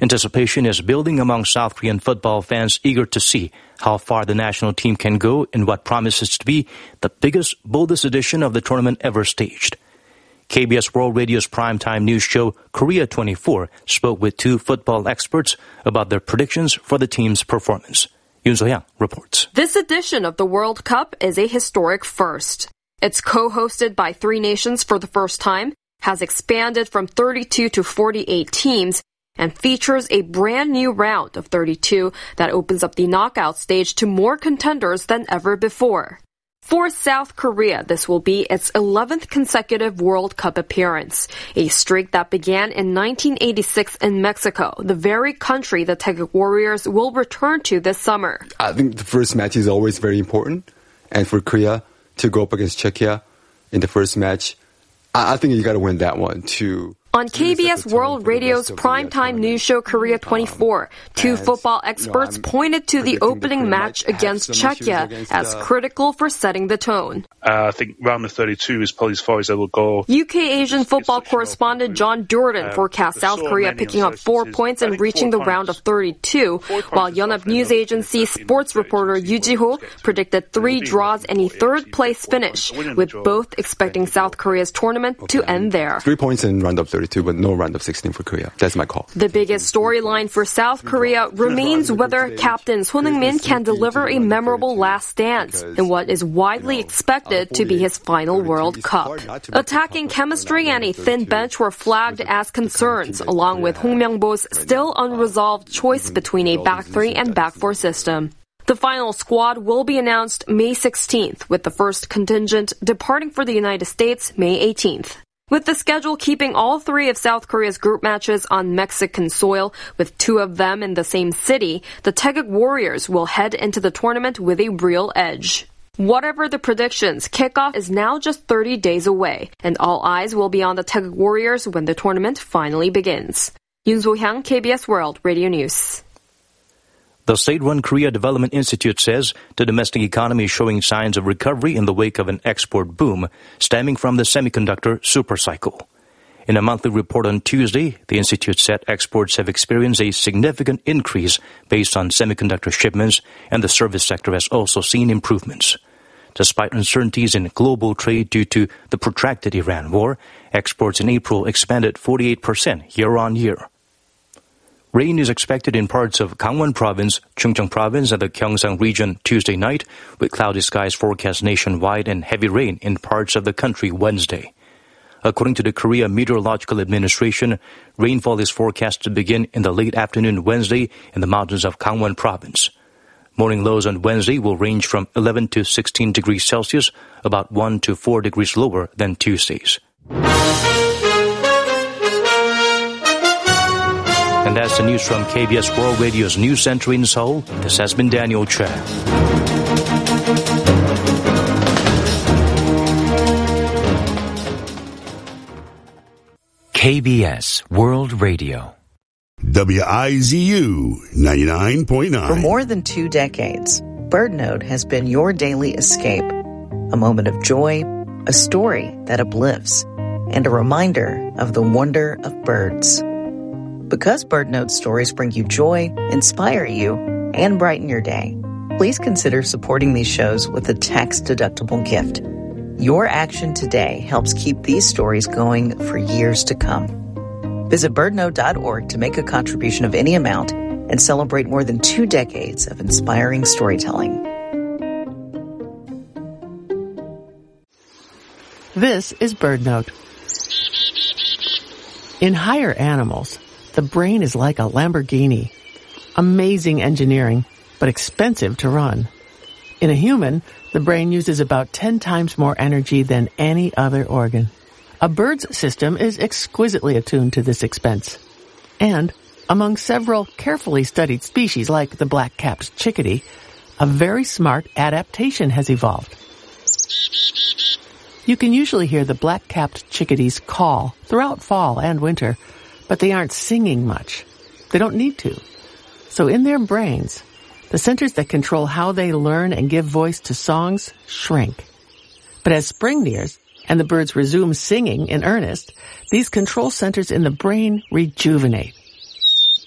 Anticipation is building among South Korean football fans eager to see how far the national team can go in what promises to be the biggest, boldest edition of the tournament ever staged. KBS World Radio's primetime news show Korea 24 spoke with two football experts about their predictions for the team's performance. Yoon So-hyang reports. This edition of the World Cup is a historic first. It's co-hosted by 3 nations for the first time, has expanded from 32 to 48 teams, and features a brand new round of 32 that opens up the knockout stage to more contenders than ever before. For South Korea, this will be its 11th consecutive World Cup appearance, a streak that began in 1986 in Mexico, the very country the Taeguk Warriors will return to this summer. I think the first match is always very important, and for Korea to go up against Czechia in the first match, I think you got to win that one too. On KBS World Radio's primetime news show Korea 24, 2 football experts pointed to the opening match against Czechia as critical for setting the tone. I think round of 32 is probably as far as they will go. UK Asian football correspondent John Durden forecast South Korea picking up 4 points and reaching the round of 32, while Yonhap News Agency sports reporter Yoo Ji-ho predicted 3 draws and a third-place finish, with both expecting South Korea's tournament to end there. 3 points in round of 32, but no round of 16 for Korea. That's my call. The biggest storyline for South Korea remains whether Captain Son Heung-min can deliver a memorable last dance in what is widely expected to be his final World Cup. Attacking chemistry and a thin bench were flagged as concerns, along with Hong Myung-bo's still unresolved choice between a back 3 and back 4 system. The final squad will be announced May 16th, with the first contingent departing for the United States May 18th. With the schedule keeping all 3 of South Korea's group matches on Mexican soil, with 2 of them in the same city, the Taeguk Warriors will head into the tournament with a real edge. Whatever the predictions, kickoff is now just 30 days away, and all eyes will be on the Taeguk Warriors when the tournament finally begins. Yoon So-hyang, KBS World Radio News. The state-run Korea Development Institute says the domestic economy is showing signs of recovery in the wake of an export boom stemming from the semiconductor supercycle. In a monthly report on Tuesday, the institute said exports have experienced a significant increase based on semiconductor shipments, and the service sector has also seen improvements. Despite uncertainties in global trade due to the protracted Iran war, exports in April expanded 48% year-on-year. Rain is expected in parts of Gangwon Province, Chungcheong Province, and the Gyeongsang region Tuesday night, with cloudy skies forecast nationwide and heavy rain in parts of the country Wednesday. According to the Korea Meteorological Administration, rainfall is forecast to begin in the late afternoon Wednesday in the mountains of Gangwon Province. Morning lows on Wednesday will range from 11 to 16 degrees Celsius, about 1 to 4 degrees lower than Tuesday's. And that's the news from KBS World Radio's News Center in Seoul. This has been Daniel Choi. KBS World Radio. WIZU 99.9. For more than 2 decades, BirdNote has been your daily escape. A moment of joy, a story that uplifts, and a reminder of the wonder of birds. Because BirdNote stories bring you joy, inspire you, and brighten your day, please consider supporting these shows with a tax-deductible gift. Your action today helps keep these stories going for years to come. Visit birdnote.org to make a contribution of any amount and celebrate more than 2 decades of inspiring storytelling. This is BirdNote. In higher animals, the brain is like a Lamborghini. Amazing engineering, but expensive to run. In a human, the brain uses about 10 times more energy than any other organ. A bird's system is exquisitely attuned to this expense. And, among several carefully studied species like the black-capped chickadee, a very smart adaptation has evolved. You can usually hear the black-capped chickadees call throughout fall and winter, but they aren't singing much. They don't need to. So in their brains, the centers that control how they learn and give voice to songs shrink. But as spring nears and the birds resume singing in earnest, these control centers in the brain rejuvenate.